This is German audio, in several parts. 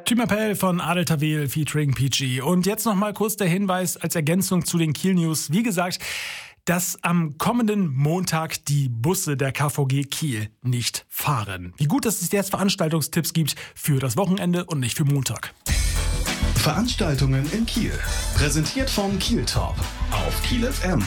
Appell von Adel Tawil featuring PG. Und jetzt nochmal kurz der Hinweis als Ergänzung zu den Kiel News. Wie gesagt, dass am kommenden Montag die Busse der KVG Kiel nicht fahren. Wie gut, dass es jetzt Veranstaltungstipps gibt für das Wochenende und nicht für Montag. Veranstaltungen in Kiel. Präsentiert von Kiel Top auf Kiel FM.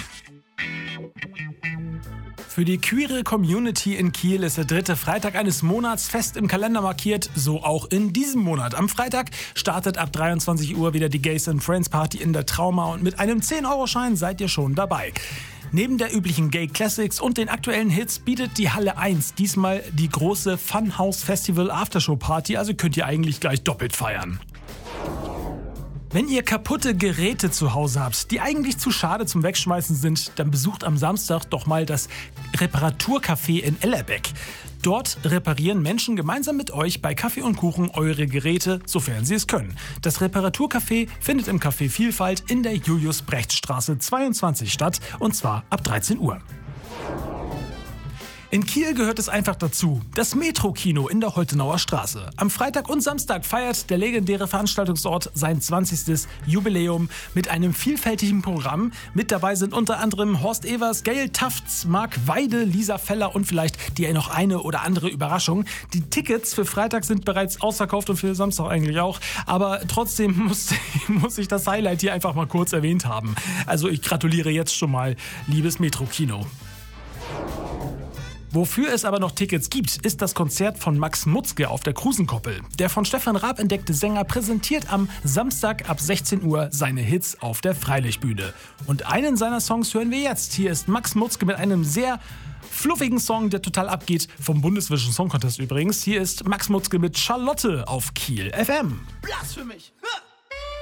Für die queere Community in Kiel ist der 3. Freitag eines Monats fest im Kalender markiert, so auch in diesem Monat. Am Freitag startet ab 23 Uhr wieder die Gays and Friends Party in der Trauma und mit einem 10-Euro-Schein seid ihr schon dabei. Neben der üblichen Gay Classics und den aktuellen Hits bietet die Halle 1 diesmal die große Funhouse Festival Aftershow Party, also könnt ihr eigentlich gleich doppelt feiern. Wenn ihr kaputte Geräte zu Hause habt, die eigentlich zu schade zum Wegschmeißen sind, dann besucht am Samstag doch mal das Reparaturcafé in Ellerbeck. Dort reparieren Menschen gemeinsam mit euch bei Kaffee und Kuchen eure Geräte, sofern sie es können. Das Reparaturcafé findet im Café Vielfalt in der Julius-Brecht-Straße 22 statt, und zwar ab 13 Uhr. In Kiel gehört es einfach dazu, das Metro-Kino in der Holtenauer Straße. Am Freitag und Samstag feiert der legendäre Veranstaltungsort sein 20. Jubiläum mit einem vielfältigen Programm. Mit dabei sind unter anderem Horst Evers, Gail Tafts, Marc Weide, Lisa Feller und vielleicht die noch eine oder andere Überraschung. Die Tickets für Freitag sind bereits ausverkauft und für Samstag eigentlich auch. Aber trotzdem muss ich das Highlight hier einfach mal kurz erwähnt haben. Also ich gratuliere jetzt schon mal, liebes Metro-Kino. Wofür es aber noch Tickets gibt, ist das Konzert von Max Mutzke auf der Krusenkoppel. Der von Stefan Raab entdeckte Sänger präsentiert am Samstag ab 16 Uhr seine Hits auf der Freilichtbühne. Und einen seiner Songs hören wir jetzt. Hier ist Max Mutzke mit einem sehr fluffigen Song, der total abgeht, vom Bundesvision Song Contest übrigens. Hier ist Max Mutzke mit Charlotte auf Kiel FM. Blasphemisch!